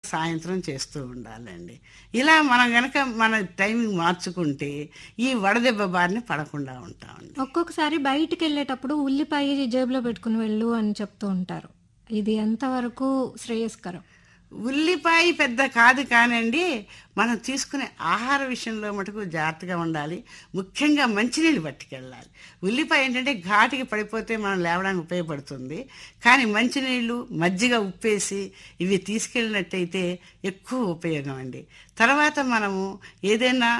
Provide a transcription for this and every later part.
సాయంత్రం చేస్తూ ఉండాలండి. ఇలా మనం గనక మన టైమింగ్ మార్చుకుంటే ఈ వడదెబ్బ బారిన పడకుండా ఉంటామండి. ఒక్కొక్కసారి బయటికి వెళ్ళేటప్పుడు ఉల్లిపాయ జేబులో పెట్టుకుని వెళ్ళు అని చెప్తూ ఉంటారు. ఇది ఎంతవరకు శ్రేయస్కరం? ఉల్లిపాయ పెద్ద కాదు కానండి, మనం తీసుకునే ఆహార విషయంలో మటుకు జాగ్రత్తగా ఉండాలి. ముఖ్యంగా మంచినీళ్ళు పట్టుకెళ్ళాలి. ఉల్లిపాయ ఏంటంటే ఘాటుకి పడిపోతే మనం లేవడానికి ఉపయోగపడుతుంది. కానీ మంచినీళ్ళు, మజ్జిగ ఉప్పేసి ఇవి తీసుకెళ్ళినట్టయితే ఎక్కువ ఉపయోగం అండి. తర్వాత మనము ఏదైనా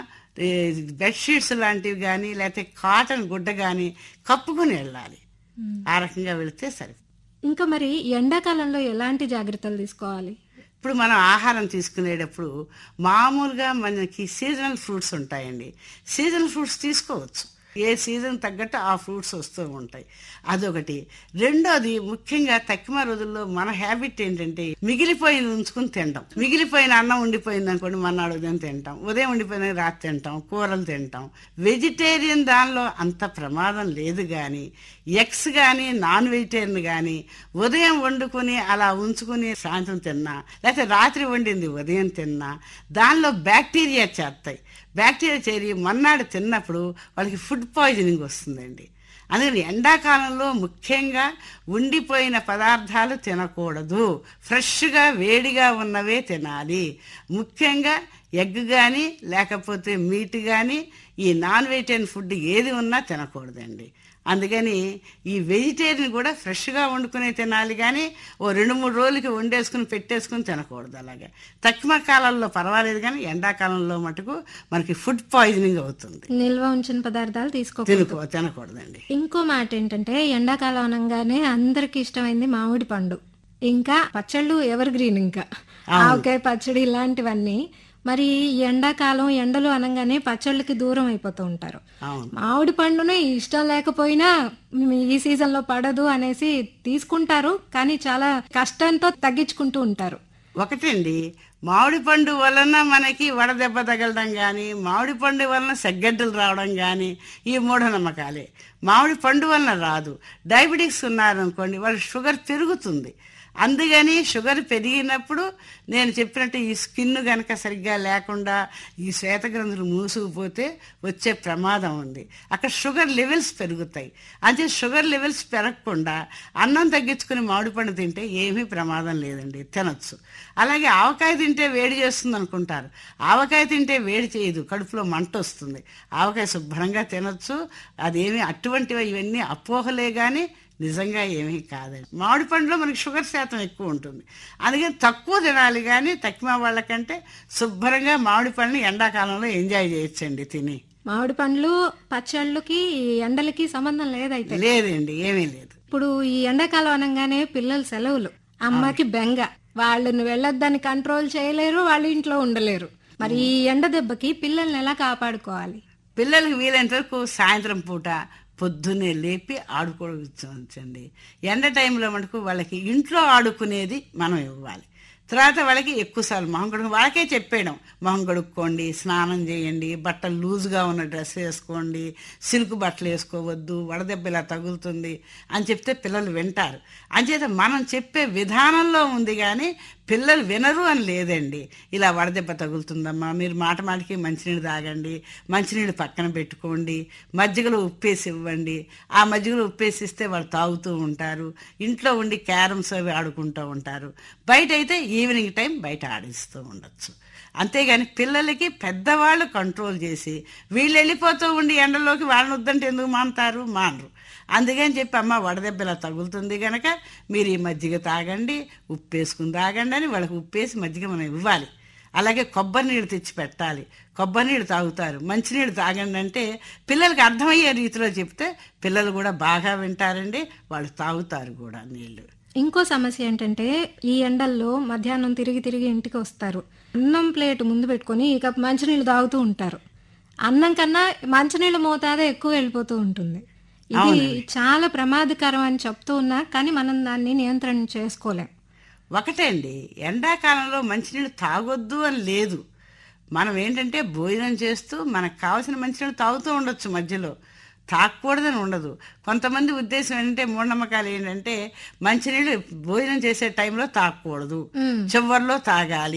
బెడ్షీట్స్ లాంటివి కానీ లేకపోతే కాటన్ గుడ్డ కానీ కప్పుకొని వెళ్ళాలి. ఆ రకంగా వెళితే సరే. ఇంకా మరి ఎండాకాలంలో ఎలాంటి జాగ్రత్తలు తీసుకోవాలి? ఇప్పుడు మనం ఆహారం తీసుకునేటప్పుడు మామూలుగా మనకి సీజనల్ ఫ్రూట్స్ ఉంటాయండి. సీజనల్ ఫ్రూట్స్ తీసుకోవచ్చు. ఏ సీజన్ తగ్గట్టు ఆ ఫ్రూట్స్ వస్తూ ఉంటాయి. అదొకటి. రెండోది, ముఖ్యంగా తక్కువ రోజుల్లో మన హ్యాబిట్ ఏంటంటే మిగిలిపోయింది ఉంచుకుని తినడం. మిగిలిపోయిన అన్నం ఉండిపోయింది అనుకోండి, మన్నాడు ఉదయం తింటాం, ఉదయం ఉండిపోయిన రాత్రి తింటాం, కూరలు తింటాం. వెజిటేరియన్ దానిలో అంత ప్రమాదం లేదు, కానీ ఎగ్స్ కానీ నాన్ వెజిటేరియన్ కానీ ఉదయం వండుకొని అలా ఉంచుకుని సాయంత్రం తిన్నా, లేకపోతే రాత్రి వండింది ఉదయం తిన్నా దానిలో బ్యాక్టీరియా చేస్తాయి. బ్యాక్టీరియా చేరి మన్నాడు తిన్నప్పుడు వాళ్ళకి ఫుడ్ పాయిజనింగ్ వస్తుందండి. అందుకని ఎండాకాలంలో ముఖ్యంగా ఉండిపోయిన పదార్థాలు తినకూడదు. ఫ్రెష్గా వేడిగా ఉన్నవే తినాలి. ముఖ్యంగా ఎగ్ కానీ లేకపోతే మీట్ కానీ ఈ నాన్ వెజిటేరియన్ ఫుడ్ ఏది ఉన్నా తినకూడదండి. అందుకని ఈ వెజిటేరియన్ కూడా ఫ్రెష్గా వండుకునే తినాలి, కానీ ఓ 2-3 రోజులకి వండేసుకుని పెట్టేసుకుని తినకూడదు. అలాగే తక్కువ కాలంలో పర్వాలేదు, కానీ ఎండాకాలంలో మటుకు మనకి ఫుడ్ పాయిజనింగ్ అవుతుంది. నిల్వ ఉంచిన పదార్థాలు తినకూడదండి. ఇంకో మాట ఏంటంటే ఎండాకాలం అనగానే అందరికి ఇష్టమైంది మామిడి పండు, ఇంకా పచ్చళ్ళు ఎవర్ గ్రీన్, ఇంకా ఆవకాయ పచ్చడి ఇలాంటివన్నీ. మరి ఎండాకాలం ఎండలు అనగానే పచ్చళ్ళకి దూరం అయిపోతూ ఉంటారు. మామిడి పండునే ఇష్టం లేకపోయినా ఈ సీజన్ లో పడదు అనేసి తీసుకుంటారు, కానీ చాలా కష్టంతో తగ్గించుకుంటూ ఉంటారు. ఒకటండి, మామిడి పండు వలన మనకి వడదెబ్బ తగలడం కానీ, మామిడి పండు వలన సెగ్గడ్డలు రావడం కానీ ఈ మూఢనమ్మకాలే. మామిడి పండు వలన రాదు. డయాబెటిక్స్ ఉన్నారనుకోండి, వాళ్ళ షుగర్ పెరుగుతుంది. అందుకని షుగర్ పెరిగినప్పుడు నేను చెప్పినట్టు ఈ స్కిన్ కనుక సరిగ్గా లేకుండా ఈ శ్వేతగ్రంథులు మూసుకుపోతే వచ్చే ప్రమాదం ఉంది. అక్కడ షుగర్ లెవెల్స్ పెరుగుతాయి. అంటే షుగర్ లెవెల్స్ పెరగకుండా అన్నం తగ్గించుకుని మామిడి పండు తింటే ఏమీ ప్రమాదం లేదండి, తినొచ్చు. అలాగే ఆవకాయ తింటే వేడి చేస్తుంది అనుకుంటారు. ఆవకాయ తింటే వేడి చేయదు, కడుపులో మంట వస్తుంది. ఆవకాయ శుభ్రంగా తినొచ్చు. అదేమి అటువంటివి ఇవన్నీ అపోహలే కానీ నిజంగా ఏమీ కాదండి. మామిడి పండులో మనకి షుగర్ శాతం ఎక్కువ ఉంటుంది. అందుకని తక్కువ తినాలి, కానీ తక్కువ వాళ్ళకంటే శుభ్రంగా మామిడి పండుని ఎండాకాలంలో ఎంజాయ్ చేయొచ్చండి తిని. మామిడి పండ్లు పచ్చళ్ళకి ఎండలకి సంబంధం లేదైతే? లేదండి, ఏమీ లేదు. ఇప్పుడు ఈ ఎండాకాలం అనగానే పిల్లలు సెలవులు, అమ్మకి బెంగ, వాళ్ళని వెళ్ళొద్దని కంట్రోల్ చేయలేరు, వాళ్ళు ఇంట్లో ఉండలేరు. మరి ఈ ఎండ దెబ్బకి పిల్లల్ని ఎలా కాపాడుకోవాలి? పిల్లలకి వీలైనంత వరకు సాయంత్రం పూట పొద్దున్నే లేపి ఆడుకోవచ్చండి. ఎండ టైంలో మటుకు వాళ్ళకి ఇంట్లో ఆడుకునేది మనం ఇవ్వాలి. తర్వాత వాళ్ళకి ఎక్కువసార్లు మొహం కడుక్కు వాళ్ళకే చెప్పేయడం, మొహం కడుక్కోండి, స్నానం చేయండి, బట్టలు లూజ్గా ఉన్న డ్రెస్ వేసుకోండి, సిల్క్ బట్టలు వేసుకోవద్దు, వడదెబ్బ ఇలా తగులుతుంది అని చెప్తే పిల్లలు వింటారు. అంచేత మనం చెప్పే విధానంలో ఉంది, కానీ పిల్లలు వినరు అని లేదండి. ఇలా వడదెబ్బ తగులుతుందమ్మా, మీరు మాటికి మంచినీళ్ళు తాగండి, మంచినీళ్ళు పక్కన పెట్టుకోండి, మజ్జిగలో ఉప్పేసి ఇవ్వండి. ఆ మజ్జిగలో ఉప్పేసి ఇస్తే వాళ్ళు తాగుతూ ఉంటారు. ఇంట్లో ఉండి క్యారమ్స్ అవి ఆడుకుంటూ ఉంటారు. బయట అయితే ఈవినింగ్ టైం బయట ఆడిస్తూ ఉండొచ్చు. అంతేగాని పిల్లలకి పెద్దవాళ్ళు కంట్రోల్ చేసి వీళ్ళు వెళ్ళిపోతూ ఉండి ఎండలోకి వాళ్ళని వద్దంటే ఎందుకు మానరు. అందుకని చెప్పి అమ్మ వడదెబ్బ ఇలా తగులుతుంది కనుక మీరు ఈ మజ్జిగ తాగండి, ఉప్పేసుకుని తాగండి అని వాళ్ళకి ఉప్పేసి మజ్జిగ మనం ఇవ్వాలి. అలాగే కొబ్బరి నీళ్ళు తెచ్చి పెట్టాలి, కొబ్బరి నీళ్ళు తాగుతారు. మంచినీళ్ళు తాగండి అంటే పిల్లలకి అర్థమయ్యే రీతిలో చెప్తే పిల్లలు కూడా బాగా వింటారండి, వాళ్ళు తాగుతారు కూడా నీళ్ళు. ఇంకో సమస్య ఏంటంటే ఈ ఎండల్లో మధ్యాహ్నం తిరిగి ఇంటికి వస్తారు, అన్నం ప్లేట్ ముందు పెట్టుకొని ఇక మంచినీళ్ళు తాగుతూ ఉంటారు. అన్నం కన్నా మంచినీళ్ళ మోతాదే ఎక్కువ వెళ్ళిపోతూ ఉంటుంది. ఇది చాలా ప్రమాదకరం అని చెప్తూ ఉన్నా, కానీ మనం దాన్ని నియంత్రణ చేసుకోలేం. ఒకటే అండి, ఎండాకాలంలో మంచినీళ్ళు తాగొద్దు అని లేదు. మనం ఏంటంటే భోజనం చేస్తూ మనకు కావాల్సిన మంచినీళ్ళు తాగుతూ ఉండొచ్చు, మధ్యలో తాగకూడదని ఉండదు. కొంతమంది ఉద్దేశం ఏంటంటే, మూఢనమ్మకాలు ఏంటంటే మంచినీళ్ళు భోజనం చేసే టైంలో తాగకూడదు, చివర్లో తాగాలి